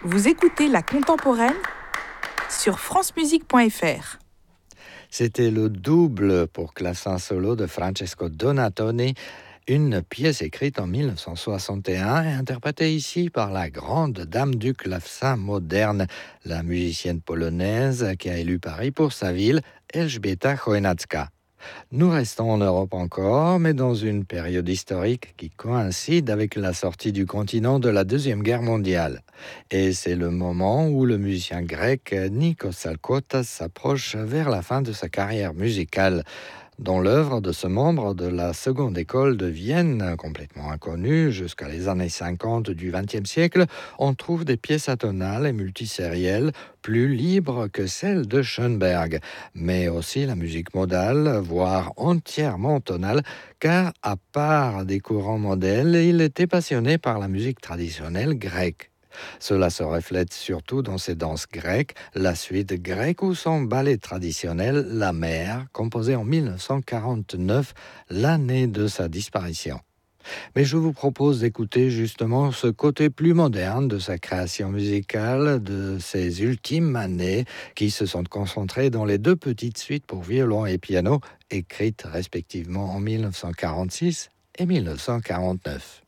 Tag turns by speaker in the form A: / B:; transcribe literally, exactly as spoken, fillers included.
A: Vous écoutez La Contemporaine sur francemusique point f r.
B: C'était le double pour clavecin solo de Francesco Donatoni, une pièce écrite en mille neuf cent soixante et un et interprétée ici par la grande dame du clavecin moderne, la musicienne polonaise qui a élu Paris pour sa ville, Elżbieta Chojnacka. Nous restons en Europe encore, mais dans une période historique qui coïncide avec la sortie du continent de la Deuxième Guerre mondiale. Et c'est le moment où le musicien grec Nikos Tsalkótas s'approche vers la fin de sa carrière musicale. Dans l'œuvre de ce membre de la seconde école de Vienne, complètement inconnue jusqu'à les années cinquante du vingtième siècle, on trouve des pièces atonales et multisérielles plus libres que celles de Schoenberg, mais aussi la musique modale, voire entièrement tonale, car à part des courants modèles, il était passionné par la musique traditionnelle grecque. Cela se reflète surtout dans ses danses grecques, la suite grecque ou son ballet traditionnel, La Mer, composé en mille neuf cent quarante-neuf, l'année de sa disparition. Mais je vous propose d'écouter justement ce côté plus moderne de sa création musicale, de ses ultimes années, qui se sont concentrées dans les deux petites suites pour violon et piano, écrites respectivement en mille neuf cent quarante-six et mille neuf cent quarante-neuf.